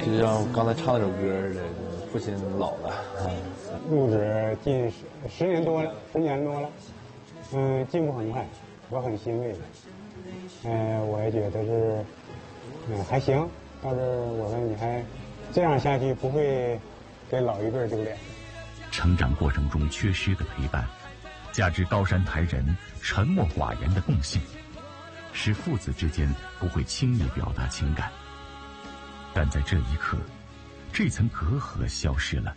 就像我刚才唱那首歌似的，父亲老了。 入职近10年多了，10年多了，进步很快，我很欣慰。我也觉得是，还行。但是我说你还这样下去，不会给老一辈丢脸。 成长过程中缺失的陪伴，加之高山台人沉默寡言的共性，使父子之间不会轻易表达情感。但在这一刻，这层隔阂消失了。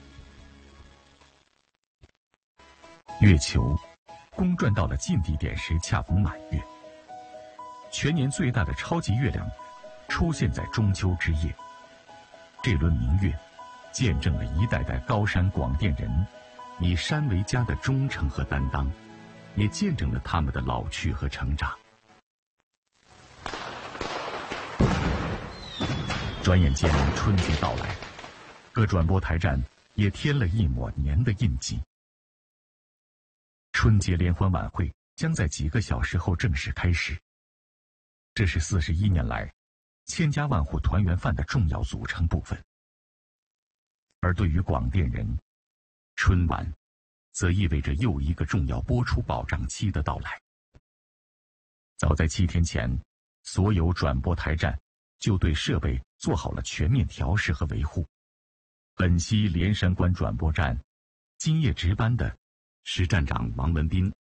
月球公转到了近地点时，恰逢满月，全年最大的超级月亮出现在中秋之夜。这轮明月见证了一代代高山广电人以山为家的忠诚和担当，也见证了他们的老去和成长。转眼间春节到来，各转播台站也添了一抹年的印记。春节联欢晚会将在几个小时后正式开始，这是41年来千家万户团圆饭的重要组成部分。而对于广电人，春晚则意味着又一个重要播出保障期的到来。早在7天前，所有转播台站就对设备做好了全面调试和维护。本溪连山关转播站今夜值班的是站长王文斌